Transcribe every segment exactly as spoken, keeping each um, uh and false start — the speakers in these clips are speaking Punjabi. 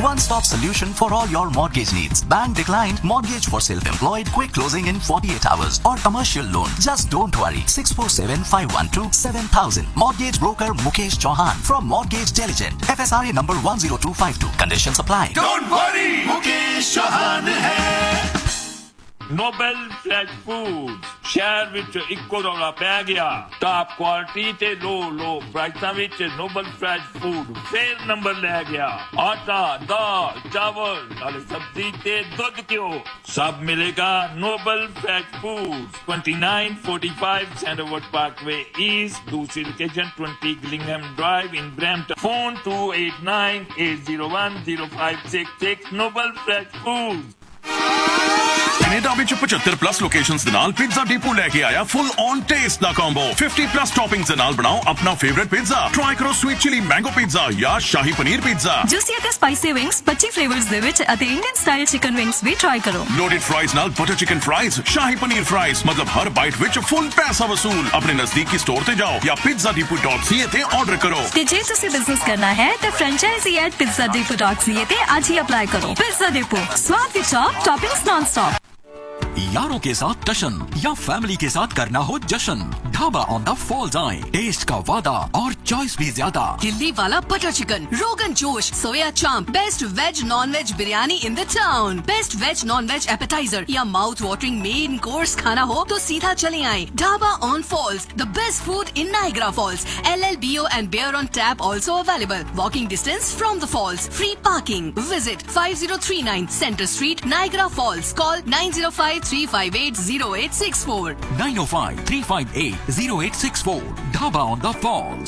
one-stop solution for all your mortgage needs. Bank declined mortgage for self-employed, quick closing in forty-eight hours, or commercial loan. Just don't worry. six four seven, five one two, seven thousand. Mortgage broker Mukesh Chauhan from Mortgage Diligent. F S R A number one zero two five two. Conditions apply. Don't worry, Mukesh Chauhan hai. Nobel fresh food ਸ਼ਹਿਰ ਵਿੱਚ ਇੱਕੋ ਰੌਲਾ ਪੈ ਗਿਆ। ਟਾਪ ਕੁਆਲਿਟੀ ਤੇ ਲੋ ਲੋ ਪ੍ਰਾਈਸਾਂ ਵਿੱਚ ਨੋਬਲ ਫਰੈਸ਼ ਫੂਡ ਫੇਰ ਨੰਬਰ ਲੈ ਗਿਆ। ਆਟਾ, ਦਾਲ, ਚਾਵਲ, ਨਾਲੇ ਸਬਜ਼ੀ ਤੇ ਦੁੱਧ ਘਿਓ ਸਭ ਮਿਲੇਗਾ Nobel fresh food. twenty-nine forty-five Sandalwood Parkway East, ਦੂਸਰੀ location twenty Gillingham Drive in Brampton. Phone two eight nine, eight zero one, zero five six six. Noble Fresh Foods. Canada ਵਿੱਚ ਪਝੱਤਰ ਪਲੱਸ ਲੋਕੇਸ਼ਨਸ ਦੇ ਨਾਲ ਪੀਜ਼ਾ ਡੀਪੂ ਲੈ ਕੇ ਆਇਆ full on taste the combo. fifty plus ਟੌਪਿੰਗਸ ਦੇ ਨਾਲ ਬਣਾਓ ਆਪਣਾ ਫੇਵਰਿਟ ਪੀਜ਼ਾ। ਟਰਾਈ ਕਰੋ ਸਵੀਟ ਚਿਲੀ ਮੈਂਗੋ ਪੀਜ਼ਾ ਜਾਂ ਸ਼ਾਹੀ ਪਨੀਰ ਪੀਜ਼ਾ। ਜੂਸੀ ਅਤੇ ਸਪਾਈਸੀ ਵਿੰਗਸ ਪੱਚੀ ਫਲੇਵਰਸ ਦੇ ਵਿੱਚ ਅਤੇ ਇੰਡੀਅਨ ਸਟਾਈਲ ਚਿਕਨ ਵਿੰਗਸ ਵੀ ਟਰਾਈ ਕਰੋ। ਲੋਡਡ ਫਰਾਈਜ਼ ਨਾਲ butter chicken fries, shahi paneer fries, ਮਤਲਬ ਹਰ ਬਾਈਟ ਵਿੱਚ ਫੁੱਲ ਪੈਸਾ ਵਸੂਲ। ਆਪਣੇ ਨਜ਼ਦੀਕੀ ਸਟੋਰ ਤੇ ਜਾਓ ਜਾਂ pizza depot dot c a ਤੇ ਆਰਡਰ ਕਰੋ। ਤੇ ਜੇ ਤੁਸੀਂ ਬਿਜ਼ਨਸ ਕਰਨਾ ਹੈ ਤਾਂ franchisee at pizza depot dot c a ਤੇ ਅੱਜ ਹੀ ਅਪਲਾਈ ਕਰੋ। Pizza Depot, स्वाद की चॉप, टॉपिंग्स नॉन स्टॉप। यारों के साथ टशन या फैमिली के साथ करना हो जश्न, ढाबा ऑन द फॉल्स आए। टेस्ट का वादा और चॉइस भी ज्यादा। दिल्ली वाला butter chicken, rogan josh, soya chaap, best veg non veg biryani in the town, best veg non veg appetiser या माउथ वाटरिंग मेन कोर्स खाना हो तो सीधा चले आए dhaba on false. The best food in Niagara Falls. L L B O and beer on tap also available. Walking distance from the falls. Free parking. Visit five zero three nine Center Street, Niagara Falls. Call nine zero five three five eight zero eight six four. nine oh five, three five eight, zero eight six four. Dhaba on the Falls.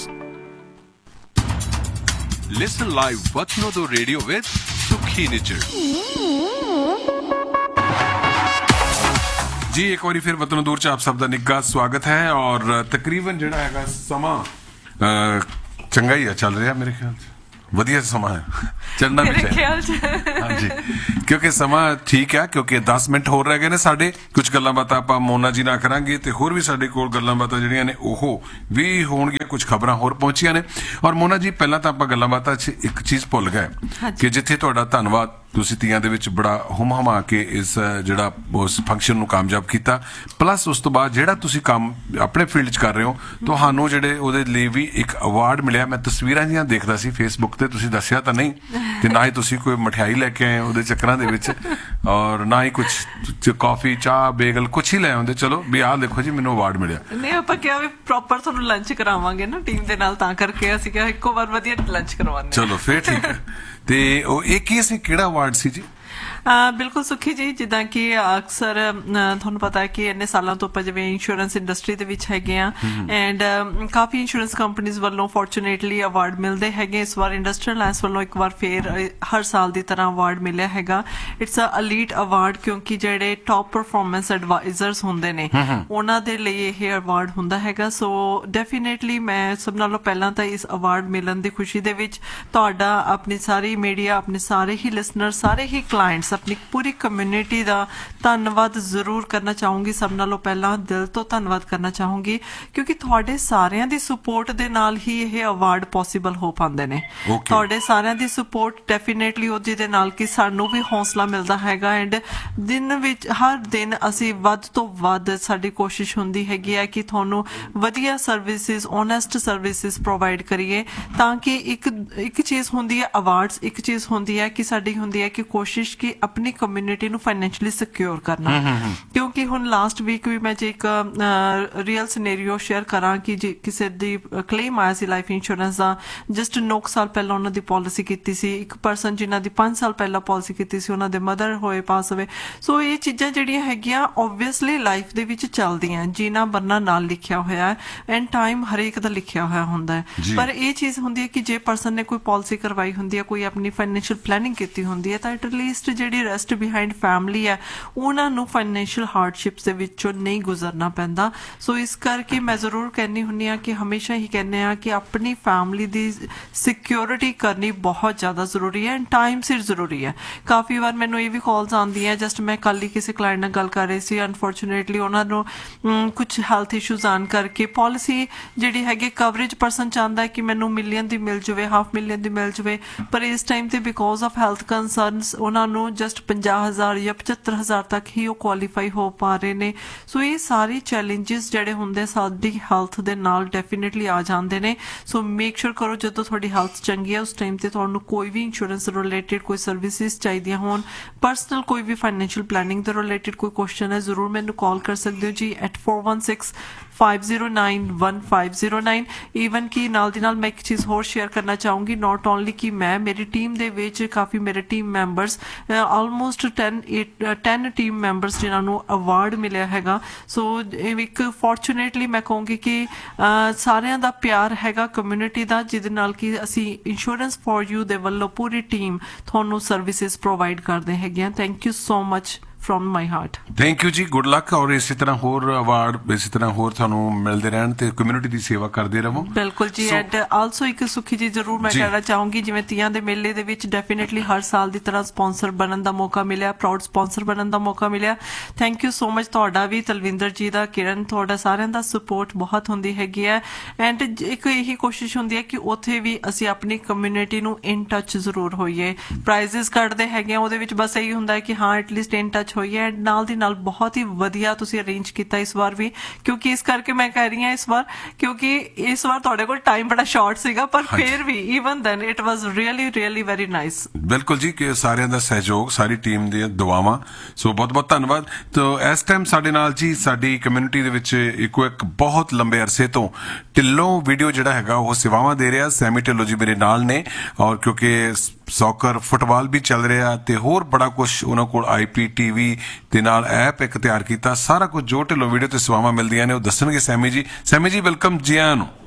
Listen live Vatnodo Radio with Sukhi Nichar. जी एक बार फिर वतनोदूर च आप सब दा निੱਘਾ स्वागत है। और तकरीबन ਜਿਹੜਾ ਹੈਗਾ ਸਮਾਂ ਚੰਗਾ ਹੀ ਆ ਚੱਲ ਰਿਹਾ ਮੇਰੇ ਖਿਆਲ ਚ। ਵਧੀਆ ਸਮਾਂ ਹੈ, ਚੱਲਣਾ ਵੀ ਚਾਹੀਦਾ। ਹਾਂਜੀ, ਕਿਉਂਕਿ ਸਮਾਂ ਠੀਕ ਹੈ, ਕਿਉਂਕਿ ਦਸ ਮਿੰਟ ਹੋਰ ਰਹਿ ਗਏ ਨੇ ਸਾਡੇ। ਕੁਝ ਗੱਲਾਂ ਬਾਤਾਂ ਆਪਾਂ ਮੋਨਾ ਜੀ ਨਾਲ ਕਰਾਂਗੇ ਤੇ ਹੋਰ ਵੀ ਸਾਡੇ ਕੋਲ ਗੱਲਾਂ ਬਾਤਾਂ ਜਿਹੜੀਆਂ ਨੇ ਉਹ ਵੀ ਹੋਣਗੀਆਂ। ਕੁਝ ਖਬਰਾਂ ਹੋਰ ਪਹੁੰਚੀਆਂ ਨੇ। ਔਰ ਮੋਨਾ ਜੀ ਪਹਿਲਾਂ ਤਾਂ ਆਪਾਂ ਗੱਲਾਂ ਬਾਤਾਂ 'ਚ ਇੱਕ ਚੀਜ਼ ਭੁੱਲ ਗਏ ਕਿ ਜਿੱਥੇ ਤੁਹਾਡਾ ਧੰਨਵਾਦ, ਤੁਸੀਂ ਤੀਆਂ ਦੇ ਵਿੱਚ ਬੜਾ ਹੁਮ ਹਮਾ ਕੇ ਇਸ ਜਿਹੜਾ ਉਸ ਫੰਕਸ਼ਨ ਨੂੰ ਕਾਮਯਾਬ ਕੀਤਾ, ਪਲੱਸ ਉਸ ਤੋਂ ਬਾਅਦ ਜਿਹੜਾ ਤੁਸੀਂ ਕੰਮ ਆਪਣੇ ਫੀਲਡ 'ਚ ਕਰ ਰਹੇ ਹੋ, ਤੁਹਾਨੂੰ ਜਿਹੜੇ ਉਹਦੇ ਲਈ ਵੀ ਇੱਕ ਅਵਾਰਡ ਮਿਲਿਆ। ਮੈਂ ਤਸਵੀਰਾਂ ਜਿਹੀਆਂ ਦੇਖਦਾ ਸੀ ਫੇਸਬੁੱਕ ਤੇ, ਤੁਸੀਂ ਦੱਸਿਆ ਤਾਂ ਨਹੀਂ ਤੇ ਨਾ ਹੀ ਤੁਸੀਂ ਕੋਈ ਮਠਿਆਈ ਲੈ ਕੇ ਆਏ ਉਹਦੇ ਚੱਕਰਾਂ ਦੇ ਵਿੱਚ, ਔਰ ਨਾ ਹੀ ਕੁਝ ਕਾਫੀ ਚਾਹ ਬੇਗਲ ਕੁਛ ਹੀ ਲੈ ਆਉਂਦੇ। ਚਲੋ ਵੀ ਆਹ ਦੇਖੋ ਜੀ ਮੈਨੂੰ ਅਵਾਰਡ ਮਿਲਿਆ। ਨਹੀਂ ਆਪਾਂ ਕਿਹਾ ਵੀ ਪ੍ਰੋਪਰ ਤੁਹਾਨੂੰ ਲੰਚ ਕਰਾਵਾਂਗੇ ਨਾ ਟੀਮ ਦੇ ਨਾਲ, ਤਾਂ ਕਰਕੇ ਅਸੀਂ ਕਿਹਾ ਇੱਕੋ ਵਾਰ ਵਧੀਆ ਲੰਚ ਕਰਵਾਉਂਦੇ। ਚਲੋ ਫਿਰ ਠੀਕ ਹੈ। ਤੇ ਉਹ ਇਹ ਕੀ ਸੀ, ਕਿਹੜਾ ਅਵਾਰਡ ਸੀ ਜੀ? ਬਿਲਕੁਲ ਸੁਖੀ ਜੀ, ਜਿੱਦਾਂ ਕਿ ਅਕਸਰ ਤੁਹਾਨੂੰ ਪਤਾ ਹੈ ਕਿ ਇੰਨੇ ਸਾਲਾਂ ਤੋਂ ਆਪਾਂ ਜਿਵੇਂ ਇੰਸ਼ੋਰੈਂਸ ਇੰਡਸਟਰੀ ਦੇ ਵਿੱਚ ਹੈਗੇ ਆ, ਐਂਡ ਕਾਫੀ ਇੰਸ਼ੋਰੈਂਸ ਕੰਪਨੀਜ਼ ਵੱਲੋਂ ਫੋਰਚੂਨੇਟਲੀ ਅਵਾਰਡ ਮਿਲਦੇ ਹੈਗੇ। ਇਸ ਵਾਰ ਇੰਡਸਟਰੀਅਲ ਅਲਾਇੰਸ ਵੱਲੋਂ ਇੱਕ ਵਾਰ ਫੇਰ ਹਰ ਸਾਲ ਦੀ ਤਰ੍ਹਾਂ ਅਵਾਰਡ ਮਿਲਿਆ ਹੈਗਾ। ਇਟਸ ਅ ਅਲੀਟ ਅਵਾਰਡ, ਕਿਉਂਕਿ ਜਿਹੜੇ ਟੌਪ ਪਰਫਾਰਮੈਂਸ ਐਡਵਾਈਜ਼ਰਸ ਹੁੰਦੇ ਨੇ ਉਹਨਾਂ ਦੇ ਲਈ ਇਹ ਅਵਾਰਡ ਹੁੰਦਾ ਹੈਗਾ। ਸੋ ਡੈਫੀਨੇਟਲੀ ਮੈਂ ਸਭ ਨਾਲੋਂ ਪਹਿਲਾਂ ਤਾਂ ਇਸ ਅਵਾਰਡ ਮਿਲਣ ਦੀ ਖੁਸ਼ੀ ਦੇ ਵਿੱਚ ਤੁਹਾਡਾ, ਆਪਣੀ ਸਾਰੀ ਮੀਡੀਆ, ਆਪਣੇ ਸਾਰੇ ਹੀ ਲਿਸਨਰ, ਸਾਰੇ ਹੀ ਕਲਾਇੰਟਸ, ਆਪਣੀ ਪੂਰੀ ਕਮਿਊਨਿਟੀ ਦਾ ਧੰਨਵਾਦ ਜ਼ਰੂਰ ਕਰਨਾ ਚਾਹੂੰਗੀ। ਸਭ ਨਾਲੋਂ ਪਹਿਲਾਂ ਦਿਲ ਤੋਂ ਧੰਨਵਾਦ ਕਰਨਾ ਚਾਹੂੰਗੀ, ਕਿਉਂਕਿ ਤੁਹਾਡੇ ਸਾਰਿਆਂ ਦੀ ਸਪੋਰਟ ਦੇ ਨਾਲ ਹੀ ਇਹ ਅਵਾਰਡ ਪੋਸੀਬਲ ਹੋ ਪਾਉਂਦੇ ਨੇ। ਤੁਹਾਡੇ ਸਾਰਿਆਂ ਦੀ ਸਪੋਰਟ ਡੈਫੀਨੇਟਲੀ ਉਹ ਜਿਹਦੇ ਨਾਲ ਕਿ ਸਾਨੂੰ ਵੀ ਹੌਸਲਾ ਮਿਲਦਾ ਹੈਗਾ। ਐਂਡ ਦਿਨ ਵਿੱਚ ਹਰ ਦਿਨ ਅਸੀਂ ਵੱਧ ਤੋਂ ਵੱਧ, ਸਾਡੀ ਕੋਸ਼ਿਸ਼ ਹੁੰਦੀ ਹੈਗੀ ਹੈ ਕਿ ਤੁਹਾਨੂੰ ਵਧੀਆ ਸਰਵਿਸਿਸ, ਓਨੈਸਟ ਸਰਵਿਸਿਸ ਪ੍ਰੋਵਾਈਡ ਕਰੀਏ, ਤਾਂ ਕਿ ਇੱਕ ਇੱਕ ਚੀਜ਼ ਹੁੰਦੀ ਹੈ ਅਵਾਰਡਸ, ਇੱਕ ਚੀਜ਼ ਹੁੰਦੀ ਹੈ ਕਿ ਸਾਡੀ ਹੁੰਦੀ ਹੈ ਕਿ ਕੋਸ਼ਿਸ਼ ਕਿ ਆਪਣੀ ਕਮਿਊਨਿਟੀ ਨੂੰ ਫਾਈਨੈਂਸ਼ੀਅਲੀ ਸਿਕਿਉਰ ਕਰਨਾ। ਕਿਉਂਕਿ ਹੁਣ ਲਾਸਟ ਵੀਕ ਵੀ ਮੈਂ ਜੇ ਇੱਕ ਰੀਅਲ ਸਿਨੈਰੀਓ ਸ਼ੇਅਰ ਕਰਾਂ ਕਿ ਜੇ ਕਿਸੇ ਦੀ ਕਲੇਮ ਆਇਆ ਸੀ ਲਾਈਫ ਇੰਸ਼ੋਰੈਂਸ ਦਾ, ਜਸਟ ਨੌ ਸਾਲ ਪਹਿਲਾਂ ਉਹਨਾਂ ਦੀ ਪਾਲਿਸੀ ਕੀਤੀ ਸੀ। ਇੱਕ ਪਰਸਨ ਜਿਨ੍ਹਾਂ ਦੀ ਪੰਜ ਸਾਲ ਪਹਿਲਾਂ ਪਾਲਿਸੀ ਕੀਤੀ ਸੀ, ਉਹਨਾਂ ਦੇ ਮਦਰ ਹੋਏ, ਪਾਸ ਹੋਏ। ਸੋ ਇਹ ਚੀਜ਼ਾਂ ਜਿਹੜੀਆਂ ਹੈਗੀਆਂ ਓਬਵੀਅਸਲੀ ਲਾਈਫ ਦੇ ਵਿੱਚ ਚੱਲਦੀਆਂ, ਜੀਣਾ ਮਰਨਾ ਨਾਲ ਲਿਖਿਆ ਹੋਇਆ ਹੈ, ਐਂਡ ਟਾਈਮ ਹਰੇਕ ਦਾ ਲਿਖਿਆ ਹੋਇਆ ਹੁੰਦਾ ਹੈ। ਪਰ ਇਹ ਚੀਜ਼ ਹੁੰਦੀ ਹੈ ਕਿ ਜੇ ਪਰਸਨ ਨੇ ਕੋਈ ਪਾਲਿਸੀ ਕਰਵਾਈ ਹੁੰਦੀ ਹੈ, ਕੋਈ ਆਪਣੀ ਫਾਈਨੈਂਸ਼ੀਅਲ ਪਲੈਨਿੰਗ ਕੀਤੀ ਹੁੰਦੀ ਹੈ, ਤਾਂ ਐਟ ਲੀਸਟ ਜਿਹੜੀ ਰੈਸਟ ਬਿਹਾਈਂਡ ਫੈਮਿਲੀ ਹੈ ਉਹਨਾਂ ਨੂੰ ਫਾਈਨੈਂਸ਼ੀਅਲ ਹਾਰਡਸ਼ਿਪਸ ਦੇ ਵਿੱਚੋਂ ਨਹੀਂ ਗੁਜ਼ਰਨਾ ਪੈਂਦਾ। ਸੋ ਇਸ ਕਰਕੇ ਮੈਂ ਜ਼ਰੂਰ ਕਹਿੰਦੀ ਹੁੰਦੀ ਹਾਂ ਕਿ ਹਮੇਸ਼ਾ ਹੀ ਕਹਿੰਦੇ ਹਾਂ ਕਿ ਆਪਣੀ ਫੈਮਿਲੀ ਦੀ ਸਿਕਿਉਰਿਟੀ ਕਰਨੀ ਬਹੁਤ ਜ਼ਿਆਦਾ ਜ਼ਰੂਰੀ ਹੈ ਐਂਡ ਟਾਈਮ ਸਿਰ ਜ਼ਰੂਰੀ ਹੈ। ਕਾਫੀ ਵਾਰ ਮੈਨੂੰ ਇਹ ਵੀ ਕਾਲਸ ਆਉਂਦੀਆਂ, ਜਸਟ ਮੈਂ ਕੱਲ ਹੀ ਕਿਸੇ ਕਲਾਇੰਟ ਨਾਲ ਗੱਲ ਕਰ ਰਹੀ ਸੀ, ਅਨਫੋਰਚੂਨੇਟਲੀ ਉਹਨਾਂ ਨੂੰ ਕੁਛ ਹੈਲਥ ਇਸ਼ੂਜ਼ ਆਉਣ ਕਰਕੇ ਪਾਲਿਸੀ ਜਿਹੜੀ ਹੈਗੀ ਕਵਰੇਜ ਪਰਸਨ ਚਾਹੁੰਦਾ ਹੈ ਕਿ ਮੈਨੂੰ ਮਿਲੀਅਨ ਦੀ ਮਿਲ ਜਾਵੇ, ਹਾਫ ਮਿਲੀਅਨ ਦੀ ਮਿਲ ਜਾਵੇ, ਪਰ ਇਸ ਟਾਈਮ ਤੇ ਬਿਕੋਜ਼ ਆਫ ਹੈਲਥ ਕੰਸਰਨਸ ਉਹਨਾਂ ਨੂੰ ਜਸਟ ਪੰਜਾਹ ਹਜ਼ਾਰ ਜਾਂ ਪਝੱਤਰ ਹਜ਼ਾਰ ਤੱਕ ਹੀ ਉਹ ਕੁਆਲੀਫਾਈ ਹੋ ਪਾ ਰਹੇ ਨੇ। ਸੋ ਇਹ ਸਾਰੇ ਚੈਲੰਜਸ ਜਿਹੜੇ ਹੁੰਦੇ ਸਾਡੀ ਹੈਲਥ ਦੇ ਨਾਲ ਡੈਫੀਨੇਟਲੀ ਆ ਜਾਂਦੇ ਨੇ। ਸੋ ਮੇਕ ਸ਼ੋਰ ਕਰੋ ਜਦੋਂ ਤੁਹਾਡੀ ਹੈਲਥ ਚੰਗੀ ਹੈ ਉਸ ਟਾਈਮ ਤੇ ਤੁਹਾਨੂੰ ਕੋਈ ਵੀ ਇੰਸ਼ੋਰੈਂਸ ਰਿਲੇਟਡ ਕੋਈ ਸਰਵਿਸਿਜ਼ ਚਾਹੀਦੀਆਂ ਹੋਣ, ਪਰਸਨਲ ਕੋਈ ਵੀ ਫਾਈਨੈਂਸ਼ੀਅਲ ਪਲੈਨਿੰਗ ਦੇ ਰਿਲੇਟਡ ਕੋਈ ਕੁਐਸਚਨ ਹੈ, ਜ਼ਰੂਰ ਮੈਨੂੰ ਕਾਲ ਕਰ ਸਕਦੇ ਹੋ ਜੀ at four one six five zero nine one five zero nine। Even ਕਿ ਨਾਲ ਦੀ ਨਾਲ ਮੈਂ ਇੱਕ ਚੀਜ਼ ਹੋਰ ਸ਼ੇਅਰ ਕਰਨਾ ਚਾਹੂੰਗੀ, ਨੋਟ ਓਨਲੀ ਕਿ ਮੈਂ ਮੇਰੀ ਟੀਮ ਦੇ ਵਿੱਚ ਕਾਫੀ ਮੇਰੇ team members almost ten ten team members ਜਿਨ੍ਹਾਂ ਨੂੰ ਅਵਾਰਡ ਮਿਲਿਆ ਹੈਗਾ। ਸੋ ਇੱਕ ਫੋਰਚੂਨੇਟਲੀ ਮੈਂ ਕਹੂੰਗੀ ਕਿ ਸਾਰਿਆਂ ਦਾ ਪਿਆਰ ਹੈਗਾ ਕਮਿਊਨਿਟੀ ਦਾ, ਜਿਹਦੇ ਨਾਲ ਕਿ ਅਸੀਂ ਇੰਸ਼ੋਰੈਂਸ ਫॉर ਯੂ ਦੇ ਵੱਲੋਂ ਪੂਰੀ ਟੀਮ ਤੁਹਾਨੂੰ ਸਰਵਿਸਿਜ਼ ਪ੍ਰੋਵਾਈਡ ਕਰਦੇ ਹੈਗੇ ਆ। Thank you so much from my heart। Thank you ਜੀ, ਗੁੱਡ ਲੱਕ, ਔਰ ਇਸੇ ਤਰ੍ਹਾਂ ਹੋਰ ਅਵਾਰਡ ਇਸੇ ਤਰ੍ਹਾਂ ਹੋਰ ਤੁਹਾਨੂੰ ਮਿਲਦੇ ਰਹਿਣ ਤੇ ਕਮਿਊਨਿਟੀ ਦੀ ਸੇਵਾ ਕਰਦੇ ਰਹੋ। ਬਿਲਕੁਲ ਜੀ। ਐਂਡ ਆਲਸੋ ਇੱਕ ਸੁਖੀ ਜੀ ਜ਼ਰੂਰ ਮੈਂ ਕਹਿਣਾ ਚਾਹੂੰਗੀ, ਜਿਵੇਂ ਤੀਆਂ ਦੇ ਮੇਲੇ ਦੇ ਵਿੱਚ ਡੈਫੀਨੇਟਲੀ ਹਰ ਸਾਲ ਦੀ ਤਰ੍ਹਾਂ ਸਪਾਂਸਰ ਬਣਨ ਦਾ ਮੌਕਾ ਮਿਲਿਆ, ਪ੍ਰਾਊਡ ਸਪਾਂਸਰ ਬਣਨ ਦਾ ਮੌਕਾ ਮਿਲਿਆ। ਥੈਂਕ ਯੂ ਸੋ ਮਚ ਤੁਹਾਡਾ ਵੀ, ਤਲਵਿੰਦਰ ਜੀ ਦਾ, ਕਿਰਨ, ਤੁਹਾਡਾ ਸਾਰਿਆਂ ਦਾ ਸਪੋਰਟ ਬਹੁਤ ਹੁੰਦੀ ਹੈਗੀ ਹੈ। ਐਂਡ ਇੱਕ ਇਹੀ ਕੋਸ਼ਿਸ਼ ਹੁੰਦੀ ਹੈ ਕਿ ਉੱਥੇ ਵੀ ਅਸੀਂ ਆਪਣੀ ਕਮਿਊਨਿਟੀ ਨੂੰ ਇਨ ਟੱਚ ਜ਼ਰੂਰ ਹੋਈਏ। ਪ੍ਰਾਈਜ਼ਸ ਕੱਢਦੇ ਹੈਗੇ ਆ ਉਹਦੇ ਵਿੱਚ ਬਸ ਇਹੀ ਹੁੰਦਾ ਹੈ ਕਿ ਹਾਂ ਐਟਲੀਸਟ ਇਨ ਟੱਚ ਹੋਈ ਹੈ। ਨਾਲ ਦੀ ਨਾਲ ਬਹੁਤ ਹੀ ਵਧੀਆ ਤੁਸੀਂ ਅਰੇਂਜ ਕੀਤਾ ਇਸ ਵਾਰ ਵੀ, ਕਿਉਂਕਿ ਇਸ ਕਰਕੇ ਮੈਂ ਕਹਿ ਰਹੀ ਹਾਂ ਇਸ ਵਾਰ ਕਿਉਂਕਿ ਇਸ ਵਾਰ ਤੁਹਾਡੇ ਕੋਲ ਟਾਈਮ ਬੜਾ ਸ਼ਾਰਟ ਸੀਗਾ, ਪਰ ਫਿਰ ਵੀ even then it was really really very nice. ਬਿਲਕੁਲ ਜੀ, ਕਿ ਸਾਰਿਆਂ ਦਾ ਸਹਿਯੋਗ, ਸਾਰੀ ਟੀਮ ਦੀਆਂ ਦੁਆਵਾਂ, ਸੋ ਬਹੁਤ ਬਹੁਤ ਧੰਨਵਾਦ। ਤੋ ਇਸ ਟਾਈਮ ਸਾਡੇ ਨਾਲ ਜੀ ਸਾਡੀ ਕਮਿਊਨਿਟੀ ਦੇ ਵਿੱਚ ਇੱਕੋ ਇੱਕ ਬਹੁਤ ਲੰਬੇ ਅਰਸੇ ਤੋਂ ਢਿੱਲੋਂ ਵੀਡੀਓ ਜਿਹੜਾ ਹੈਗਾ ਉਹ ਸੇਵਾਵਾਂ ਦੇ ਰਿਹਾ। ਸੈਮੀ ਢਿੱਲੋਂ ਜੀ ਮੇਰੇ ਨਾਲ ਨੇ, ਔਰ ਕਿਉਂਕਿ ਸੌਕਰ ਫੁੱਟਬਾਲ ਵੀ ਚੱਲ ਰਿਹਾ ਤੇ ਹੋਰ ਬੜਾ ਕੁਝ ਉਹਨਾਂ ਕੋਲ ਆਈ ਪੀ ਟੀਵੀ ਦੇ ਨਾਲ ਐਪ ਇੱਕ ਤਿਆਰ ਕੀਤਾ, ਸਾਰਾ ਕੁਝ ਜੋ ਢਿੱਲੋਂ ਵੀਡੀਓ ਤੇ ਸੇਵਾਵਾਂ ਮਿਲਦੀਆਂ ਨੇ ਉਹ ਦੱਸਣਗੇ ਸੈਮੀ ਜੀ। ਸੈਮੀ ਜੀ ਵੈਲਕਮ ਜੀ ਆਇਆਂ ਨੂੰ।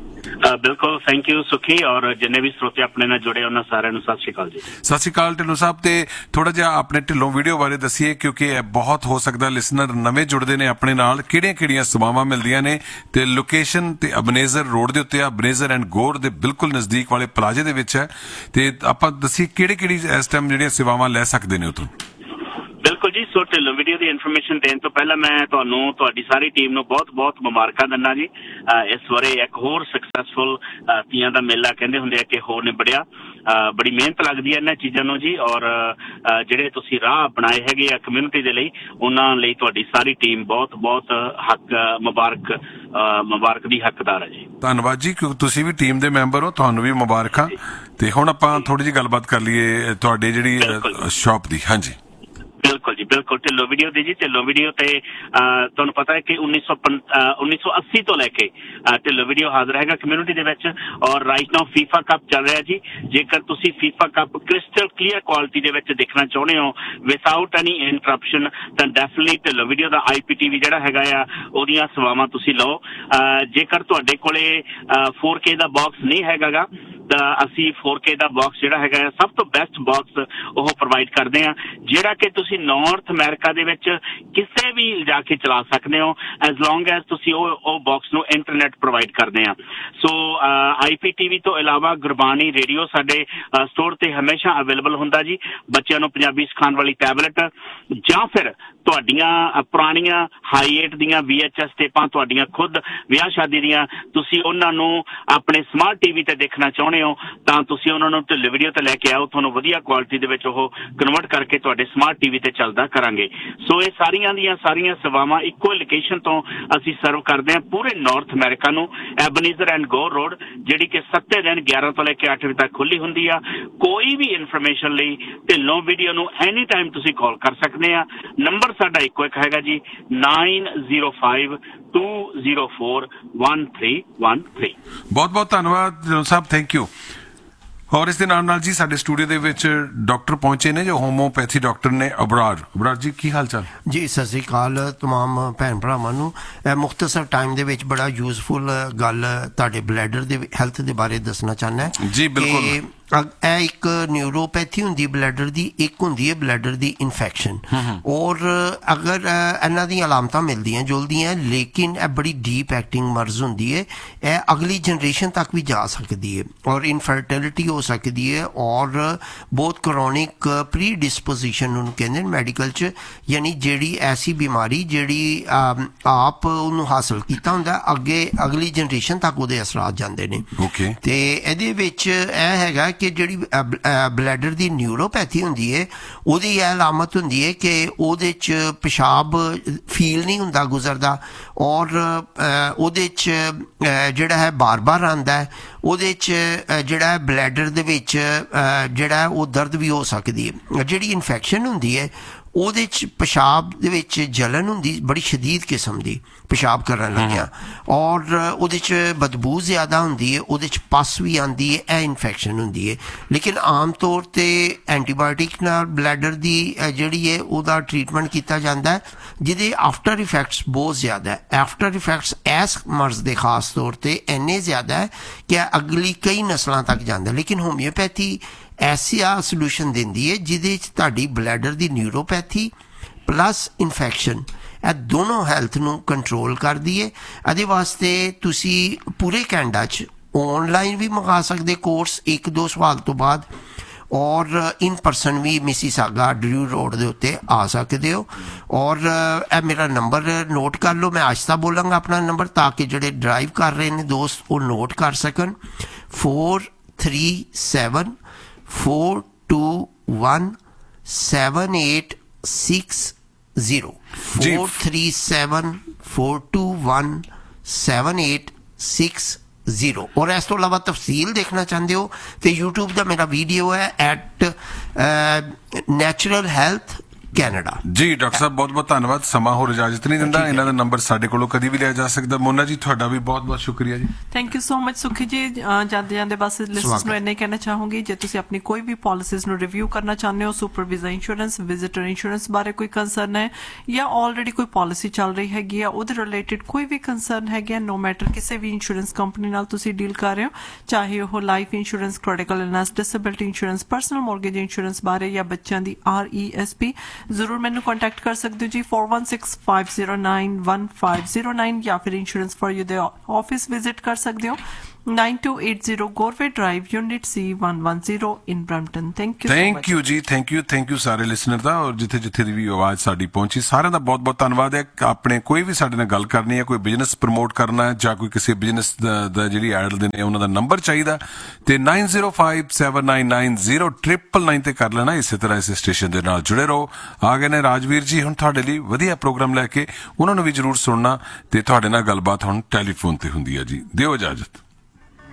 ਬਿਲਕੁਲ, ਥੈਂਕ ਯੂ ਸੁਖੀ, ਔਰ ਜਿੰਨੇ ਵੀ ਸਰੋਤੇ ਆਪਣੇ ਨਾਲ ਜੁੜੇ ਉਹਨਾਂ ਸਾਰਿਆਂ ਨੂੰ ਸਤਿ ਸ਼੍ਰੀ ਅਕਾਲ ਜੀ। ਸਤਿ ਸ਼੍ਰੀ ਅਕਾਲ ਢਿੱਲੋਂ ਸਾਹਿਬ। ਤੇ ਥੋੜਾ ਜਿਹਾ ਆਪਣੇ ਢਿੱਲੋਂ ਵੀਡੀਓ ਬਾਰੇ ਦੱਸੀਏ, ਕਿਉਂਕਿ ਬਹੁਤ ਹੋ ਸਕਦਾ ਲਿਸਨਰ ਨਵੇਂ ਜੁੜਦੇ ਨੇ ਆਪਣੇ ਨਾਲ, ਕਿਹੜੀਆਂ ਕਿਹੜੀਆਂ ਸੇਵਾਵਾਂ ਮਿਲਦੀਆਂ ਨੇ ਤੇ ਲੋਕੇਸ਼ਨ ਤੇ ਅਬਨੇਜ਼ਰ ਰੋਡ ਦੇ ਉੱਤੇ ਆ, ਅਬਨੇਜ਼ਰ ਐਂਡ ਗੋਰ ਦੇ ਬਿਲਕੁਲ ਨਜ਼ਦੀਕ ਵਾਲੇ ਪਲਾਜ਼ੇ ਦੇ ਵਿੱਚ ਹੈ, ਤੇ ਆਪਾਂ ਦੱਸੀਏ ਕਿਹੜੀ ਕਿਹੜੀ ਇਸ ਟਾਈਮ ਜਿਹੜੀਆਂ ਸੇਵਾਵਾਂ ਲੈ ਸਕਦੇ ਨੇ ਉੱਥੋਂ। ਬਿਲਕੁਲ ਜੀ, ਸੋ ਢਿੱਲੋਂ ਵੀਡੀਓ ਦੀ ਇਨਫੋਰਮੇਸ਼ਨ ਦੇਣ ਤੋਂ ਪਹਿਲਾਂ ਮੈਂ ਤੁਹਾਨੂੰ ਤੁਹਾਡੀ ਸਾਰੀ ਟੀਮ ਨੂੰ ਬਹੁਤ ਬਹੁਤ ਮੁਬਾਰਕਾਂ ਦਿੰਦਾ ਜੀ। ਇਸ ਵਾਰੇ ਇੱਕ ਹੋਰ ਸਕਸੈਸਫੁਲ ਤੀਆਂ ਦਾ ਮੇਲਾ ਕਹਿੰਦੇ ਹੁੰਦੇ ਆ ਕਿ ਹੋਰ ਨਿਬੜਿਆ। ਬੜੀ ਮਿਹਨਤ ਲੱਗਦੀ ਹੈ ਇਹਨਾਂ ਚੀਜ਼ਾਂ ਨੂੰ ਜੀ, ਔਰ ਜਿਹੜੇ ਤੁਸੀਂ ਰਾਹ ਬਣਾਏ ਹੈਗੇ ਆ ਕਮਿਊਨਿਟੀ ਦੇ ਲਈ, ਉਹਨਾਂ ਲਈ ਤੁਹਾਡੀ ਸਾਰੀ ਟੀਮ ਬਹੁਤ ਬਹੁਤ ਹੱਕ ਮੁਬਾਰਕ ਮੁਬਾਰਕ ਦੀ ਹੱਕਦਾਰ ਹੈ ਜੀ। ਧੰਨਵਾਦ ਜੀ, ਕਿਉਂਕਿ ਤੁਸੀਂ ਵੀ ਟੀਮ ਦੇ ਮੈਂਬਰ ਹੋ, ਤੁਹਾਨੂੰ ਵੀ ਮੁਬਾਰਕਾਂ। ਤੇ ਹੁਣ ਆਪਾਂ ਥੋੜੀ ਜਿਹੀ ਗੱਲਬਾਤ ਕਰ ਲਈਏ ਤੁਹਾਡੇ ਜਿਹੜੀ ਸ਼ਾਪ ਦੀ। ਹਾਂਜੀ ਬਿਲਕੁਲ ਜੀ, ਬਿਲਕੁਲ। ਢਿੱਲੋਂ ਵੀਡੀਓ ਦੀ ਜੀ, ਢਿੱਲੋਂ ਵੀਡੀਓ ਤੇ ਤੁਹਾਨੂੰ ਪਤਾ ਹੈ ਕਿ ਉੱਨੀ ਸੌ ਉੱਨੀ ਸੌ ਅੱਸੀ ਤੋਂ ਲੈ ਕੇ ਢਿੱਲੋਂ ਵੀਡੀਓ ਹਾਜ਼ਰ ਹੈਗਾ ਕਮਿਊਨਿਟੀ ਦੇ ਵਿੱਚ, ਔਰ ਰਾਈਟ ਨਾਓ ਫੀਫਾ ਕੱਪ ਚੱਲ ਰਿਹਾ ਜੀ। ਜੇਕਰ ਤੁਸੀਂ FIFA cup crystal clear quality ਦੇ ਵਿੱਚ ਦੇਖਣਾ ਚਾਹੁੰਦੇ ਹੋ ਵਿਦਆਊਟ ਐਨੀ ਇੰਟਰਪਸ਼ਨ, ਤਾਂ ਡੈਫੀਨਿਟਲੀ ਢਿੱਲੋਂ ਵੀਡੀਓ ਦਾ ਆਈ ਪੀ ਟੀ ਵੀ ਜਿਹੜਾ ਹੈਗਾ ਆ ਉਹਦੀਆਂ ਸੇਵਾਵਾਂ ਤੁਸੀਂ ਲਓ। ਜੇਕਰ ਤੁਹਾਡੇ ਕੋਲੇ ਫੋਰ ਕੇ ਦਾ ਬਾਕਸ ਨਹੀਂ ਹੈਗਾ ਗਾ ਤਾਂ ਅਸੀਂ ਫੋਰ ਕੇ ਦਾ ਬਾਕਸ ਜਿਹੜਾ ਹੈਗਾ ਸਭ ਤੋਂ ਬੈਸਟ ਬਾਕਸ ਉਹ ਪ੍ਰੋਵਾਈਡ ਕਰਦੇ ਹਾਂ, ਜਿਹੜਾ ਕਿ ਤੁਸੀਂ ਨਾਰਥ ਅਮਰੀਕਾ ਦੇ ਵਿੱਚ ਕਿਸੇ ਵੀ ਜਾ ਕੇ ਚਲਾ ਸਕਦੇ ਹੋ, ਐਜ਼ ਲੌਂਗ ਐਜ਼ ਤੁਸੀਂ ਉਹ ਉਹ ਬਾਕਸ ਨੂੰ ਇੰਟਰਨੈਟ ਪ੍ਰੋਵਾਈਡ ਕਰਦੇ ਆ। ਸੋ ਆਈ ਪੀ ਟੀ ਵੀ ਤੋਂ ਇਲਾਵਾ ਗੁਰਬਾਣੀ ਰੇਡੀਓ ਸਾਡੇ ਸਟੋਰ ਤੇ ਹਮੇਸ਼ਾ ਅਵੇਲੇਬਲ ਹੁੰਦਾ ਜੀ। ਬੱਚਿਆਂ ਨੂੰ ਪੰਜਾਬੀ ਸਿਖਾਉਣ ਵਾਲੀ ਟੈਬਲੇਟ ਜਾਂ ਫਿਰ ਤੁਹਾਡੀਆਂ ਪੁਰਾਣੀਆਂ ਹਾਈ ਏਟ ਦੀਆਂ ਵੀ ਐਚ ਐਸ ਟੇਪਾਂ, ਤੁਹਾਡੀਆਂ ਖੁਦ ਵਿਆਹ ਸ਼ਾਦੀ ਦੀਆਂ, ਤੁਸੀਂ ਉਹਨਾਂ ਨੂੰ ਆਪਣੇ ਸਮਾਰਟ ਟੀਵੀ ਤੇ ਦੇਖਣਾ ਚਾਹੁੰਦੇ ਹੋ ਤਾਂ ਤੁਸੀਂ ਉਹਨਾਂ ਨੂੰ ਢਿੱਲੋਂ ਵੀਡੀਓ ਤੇ ਲੈ ਕੇ ਆਓ, ਤੁਹਾਨੂੰ ਵਧੀਆ ਕੁਆਲਿਟੀ ਦੇ ਵਿੱਚ ਉਹ ਕਨਵਰਟ ਕਰਕੇ ਤੁਹਾਡੇ ਸਮਾਰਟ ਟੀਵੀ ਤੇ ਚੱਲਦਾ ਕਰਾਂਗੇ। ਸੋ ਇਹ ਸਾਰੀਆਂ ਦੀਆਂ ਸਾਰੀਆਂ ਸੇਵਾਵਾਂ ਇੱਕੋ ਲੋਕੇਸ਼ਨ ਤੋਂ ਅਸੀਂ ਸਰਵ ਕਰਦੇ ਹਾਂ ਪੂਰੇ ਨਾਰਥ ਅਮਰੀਕਾ ਨੂੰ। ਐਬਨੀਜ਼ਰ ਐਂਡ ਗੋਰ ਰੋਡ, ਜਿਹੜੀ ਕਿ ਸੱਤੇ ਦਿਨ ਗਿਆਰਾਂ ਤੋਂ ਲੈ ਕੇ ਅੱਠ ਵਜੇ ਤੱਕ ਖੁੱਲੀ ਹੁੰਦੀ ਆ। ਕੋਈ ਵੀ ਇਨਫੋਰਮੇਸ਼ਨ ਲਈ ਢਿੱਲੋਂ ਵੀਡੀਓ ਨੂੰ ਐਨੀ ਟਾਈਮ ਤੁਸੀਂ ਕਾਲ ਕਰ ਸਕਦੇ ਆ। ਨੰਬਰ ਸਾਡਾ ਇੱਕੋ ਇੱਕ ਹੈਗਾ ਜੀ, nine zero five two zero four one three one three. ਬਹੁਤ ਬਹੁਤ ਧੰਨਵਾਦ ਢਿੱਲੋਂ ਸਾਹਿਬ, ਥੈਂਕ ਯੂ। ਔਰ ਇਸ ਦੇ ਨਾਲ ਨਾਲ ਜੀ ਸਾਡੇ ਸਟੂਡੀਓ ਦੇ ਵਿੱਚ ਡਾਕਟਰ ਪਹੁੰਚੇ ਨੇ ਜੋ ਹੋਮੋਪੈਥੀ ਡਾਕਟਰ ਨੇ, ਅਬਰਾਰ। ਅਬਰਾਰ ਜੀ ਕੀ ਹਾਲ ਚਾਲ ਜੀ? ਸਤਿ ਸ੍ਰੀ ਅਕਾਲ ਤਮਾਮ ਭੈਣ ਭਰਾਵਾਂ ਨੂੰ। ਮੁਖਤਸਰ ਟਾਈਮ ਦੇ ਵਿੱਚ ਬੜਾ ਯੂਜ਼ਫੁਲ ਗੱਲ ਤੁਹਾਡੇ ਬਲੈਡਰ ਦੇ ਹੈਲਥ ਦੇ ਬਾਰੇ ਦੱਸਣਾ ਚਾਹੁੰਦਾ ਜੀ। ਬਿਲਕੁਲ। ਇਹ ਇੱਕ ਨਿਊਰੋਪੈਥੀ ਹੁੰਦੀ ਬਲੈਡਰ ਦੀ, ਇੱਕ ਹੁੰਦੀ ਹੈ ਬਲੈਡਰ ਦੀ ਇਨਫੈਕਸ਼ਨ। ਔਰ ਅਗਰ ਇਹਨਾਂ ਦੀਆਂ ਅਲਾਮਤਾਂ ਮਿਲਦੀਆਂ ਜੁਲਦੀਆਂ, ਲੇਕਿਨ ਇਹ ਬੜੀ ਡੀਪ ਐਕਟਿੰਗ ਮਰਜ਼ ਹੁੰਦੀ ਹੈ, ਇਹ ਅਗਲੀ ਜਨਰੇਸ਼ਨ ਤੱਕ ਵੀ ਜਾ ਸਕਦੀ ਹੈ ਔਰ ਇਨਫਰਟਿਲਿਟੀ ਹੋ ਸਕਦੀ ਹੈ ਔਰ ਬਹੁਤ ਕਰੋਨਿਕ ਪ੍ਰੀ ਡਿਸਪੋਜੀਸ਼ਨ ਉਹਨੂੰ ਕਹਿੰਦੇ ਨੇ ਮੈਡੀਕਲ 'ਚ, ਯਾਨੀ ਜਿਹੜੀ ਐਸੀ ਬਿਮਾਰੀ ਜਿਹੜੀ ਆਪ ਉਹਨੂੰ ਹਾਸਲ ਕੀਤਾ ਹੁੰਦਾ ਅੱਗੇ ਅਗਲੀ ਜਨਰੇਸ਼ਨ ਤੱਕ ਉਹਦੇ ਅਸਰਾਤ ਜਾਂਦੇ ਨੇ। ਤੇ ਇਹਦੇ ਵਿੱਚ ਇਹ ਹੈਗਾ ਕਿ ਜਿਹੜੀ ਬਲੈਡਰ ਦੀ ਨਿਊਰੋਪੈਥੀ ਹੁੰਦੀ ਹੈ ਉਹਦੀ ਇਹ ਅਲਾਮਤ ਹੁੰਦੀ ਹੈ ਕਿ ਉਹਦੇ 'ਚ ਪਿਸ਼ਾਬ ਫੀਲ ਨਹੀਂ ਹੁੰਦਾ ਗੁਜ਼ਰਦਾ ਔਰ ਉਹਦੇ 'ਚ ਜਿਹੜਾ ਹੈ ਬਾਰ ਬਾਰ ਆਉਂਦਾ ਹੈ, ਉਹਦੇ 'ਚ ਜਿਹੜਾ ਬਲੈਡਰ ਦੇ ਵਿੱਚ ਜਿਹੜਾ ਉਹ ਦਰਦ ਵੀ ਹੋ ਸਕਦੀ ਹੈ। ਜਿਹੜੀ ਇਨਫੈਕਸ਼ਨ ਹੁੰਦੀ ਹੈ ਉਹਦੇ 'ਚ ਪਿਸ਼ਾਬ ਦੇ ਵਿੱਚ ਜਲਨ ਹੁੰਦੀ ਬੜੀ ਸ਼ਦੀਦ ਕਿਸਮ ਦੀ ਪਿਸ਼ਾਬ ਕਰਨ ਲੱਗਿਆ ਔਰ ਉਹਦੇ 'ਚ ਬਦਬੂ ਜ਼ਿਆਦਾ ਹੁੰਦੀ ਹੈ, ਉਹਦੇ 'ਚ ਪਸ ਵੀ ਆਉਂਦੀ ਹੈ, ਇਹ ਇਨਫੈਕਸ਼ਨ ਹੁੰਦੀ ਹੈ। ਲੇਕਿਨ ਆਮ ਤੌਰ 'ਤੇ ਐਂਟੀਬਾਇਓਟਿਕ ਨਾਲ ਬਲੈਡਰ ਦੀ ਜਿਹੜੀ ਹੈ ਉਹਦਾ ਟਰੀਟਮੈਂਟ ਕੀਤਾ ਜਾਂਦਾ ਹੈ, ਜਿਹਦੇ ਆਫਟਰ ਇਫੈਕਟਸ ਬਹੁਤ ਜ਼ਿਆਦਾ ਹੈ। ਆਫਟਰ ਇਫੈਕਟਸ ਇਸ ਮਰਜ਼ ਦੇ ਖਾਸ ਤੌਰ 'ਤੇ ਇੰਨੇ ਜ਼ਿਆਦਾ ਹੈ ਕਿ ਅਗਲੀ ਕਈ ਨਸਲਾਂ ਤੱਕ ਜਾਂਦਾ। ਲੇਕਿਨ ਹੋਮਿਓਪੈਥੀ ਐਸਾ ਸੋਲੂਸ਼ਨ ਦਿੰਦੀ ਹੈ ਜਿਹਦੇ 'ਚ ਤੁਹਾਡੀ ਬਲੈਡਰ ਦੀ ਨਿਊਰੋਪੈਥੀ ਪਲੱਸ ਇਨਫੈਕਸ਼ਨ ਇਹ ਦੋਨੋਂ ਹੈਲਥ ਨੂੰ ਕੰਟਰੋਲ ਕਰਦੀ ਹੈ। ਇਹਦੇ ਵਾਸਤੇ ਤੁਸੀਂ ਪੂਰੇ ਕੈਨੇਡਾ 'ਚ ਔਨਲਾਈਨ ਵੀ ਮੰਗਾ ਸਕਦੇ ਕੋਰਸ ਇੱਕ ਦੋ ਸਵਾਲ ਤੋਂ ਬਾਅਦ, ਔਰ ਇਨ ਪਰਸਨ ਵੀ ਮਿਸੀਸਾਗਾ ਡਰਿਊ ਰੋਡ ਦੇ ਉੱਤੇ ਆ ਸਕਦੇ ਹੋ। ਔਰ ਇਹ ਮੇਰਾ ਨੰਬਰ ਨੋਟ ਕਰ ਲਓ, ਮੈਂ ਆਹਿਸਤਾ ਬੋਲਾਂਗਾ ਆਪਣਾ ਨੰਬਰ ਤਾਂ ਕਿ ਜਿਹੜੇ ਡਰਾਈਵ ਕਰ ਰਹੇ ਨੇ ਦੋਸਤ ਉਹ ਨੋਟ ਕਰ ਸਕਣ। Four three seven four two one seven eight six zero four three seven four two one seven eight six zero। और इस तो इलावा तफसील देखना चाहते हो तो यूट्यूब का मेरा वीडियो है एट नैचुरल हेल्थ ਕੈਨੇਡਾ। ਜੀ ਡਾਕਟਰ ਸਾਹਿਬ ਬਹੁਤ ਬਹੁਤ ਧੰਨਵਾਦ, ਸਮਾਂ ਹੋਰ ਇਜਾਜ਼ਤ ਨਹੀਂ ਦਿੰਦਾ, ਇਹਨਾਂ ਦਾ ਨੰਬਰ ਸਾਡੇ ਕੋਲੋਂ ਕਦੀ ਵੀ ਲਿਆ ਜਾ ਸਕਦਾ। ਮੋਨਾ ਜੀ ਤੁਹਾਡਾ ਵੀ ਬਹੁਤ ਬਹੁਤ ਸ਼ੁਕਰੀਆ ਜੀ। ਥੈਂਕ ਯੂ ਸੋ ਮਚ ਸੁਖੀ ਜੀ। ਜਾਂਦੇ ਜਾਂਦੇ ਬਸ ਲਿਸਨਰਸ ਨੂੰ ਇੰਨਾ ਹੀ ਕਹਿਣਾ ਚਾਹੂੰਗੀ, ਜੇ ਤੁਸੀਂ ਆਪਣੀ ਕੋਈ ਵੀ ਪਾਲਿਸੀਜ਼ ਨੂੰ ਰਿਵਿਊ ਕਰਨਾ ਚਾਹੁੰਦੇ ਹੋ, super visa insurance, visitor insurance ਬਾਰੇ ਕੋਈ ਕੰਸਰਨ ਹੈ ਜਾਂ ਆਲਰੇਡੀ ਕੋਈ ਪਾਲਿਸੀ ਚੱਲ ਰਹੀ ਹੈਗੀ ਆ ਉਹਦੇ ਰਿਲੇਟਡ ਕੋਈ ਵੀ ਕੰਸਰਨ ਹੈਗੇ, ਨੋ ਮੈਟਰ ਕਿਸੇ ਵੀ ਇੰਸ਼ੋਰੈਂਸ ਕੰਪਨੀ ਨਾਲ ਤੁਸੀਂ ਡੀਲ ਕਰ ਰਹੇ ਹੋ, ਚਾਹੇ ਉਹ life insurance, critical illness, disability insurance, personal mortgage insurance ਬਾਰੇ ਜਾਂ ਬੱਚਿਆਂ ਦੀ ਆਰ ਈ ਐਸ ਪੀ, ਜ਼ਰੂਰ ਮੈਨੂੰ ਕੰਟੈਕਟ ਕਰ ਸਕਦੇ ਹੋ ਜੀ four one six five zero nine one five zero nine ਜਾਂ ਫਿਰ ਇੰਸ਼ੋਰੈਂਸ ਫॉर ਯੂ ਦੇ ਆਫਿਸ ਵਿਜ਼ਿਟ ਕਰ ਸਕਦੇ ਹੋ nine two eight zero Gorway Drive, Unit C one one zero in Brampton। Thank you so much। Thank you ਜੀ, ਥੈਂਕ ਯੂ ਥੈਂਕ ਯੂ ਸਾਰੇ ਲਿਸਨਰ ਦਾ, ਔਰ ਜਿੱਥੇ ਜਿੱਥੇ ਦੀ ਵੀ ਆਵਾਜ਼ ਸਾਡੀ ਪਹੁੰਚੀ ਸਾਰਿਆਂ ਦਾ ਬਹੁਤ ਬਹੁਤ ਧੰਨਵਾਦ ਹੈ। ਆਪਣੇ ਕੋਈ ਵੀ ਸਾਡੇ ਨਾਲ ਗੱਲ ਕਰਨੀ ਹੈ, ਕੋਈ ਬਿਜ਼ਨਸ ਪ੍ਰਮੋਟ ਕਰਨਾ ਹੈ ਜਾਂ ਕੋਈ ਕਿਸੇ ਬਿਜ਼ਨਸ ਦਾ ਜਿਹੜੀ ਐਡ ਦੇਣੇ ਉਹਨਾਂ ਦਾ ਨੰਬਰ ਚਾਹੀਦਾ ਤੇ nine zero five seven nine nine zero triple nine ਤੇ ਕਰ ਲੈਣਾ। ਇਸੇ ਤਰ੍ਹਾਂ ਇਸ ਸਟੇਸ਼ਨ ਦੇ ਨਾਲ ਜੁੜੇ ਰਹੋ। ਆ ਗਏ ਨੇ ਰਾਜਵੀਰ ਜੀ ਹੁਣ ਤੁਹਾਡੇ ਲਈ ਵਧੀਆ ਪ੍ਰੋਗਰਾਮ ਲੈ ਕੇ, ਉਹਨਾਂ ਨੂੰ ਵੀ ਜ਼ਰੂਰ ਸੁਣਨਾ ਤੇ ਤੁਹਾਡੇ ਨਾਲ ਗੱਲਬਾਤ ਹੁਣ ਟੈਲੀਫੋਨ ਤੇ ਹੁੰਦੀ ਹੈ ਜੀ। ਦਿਓ ਇਜਾਜ਼ਤ।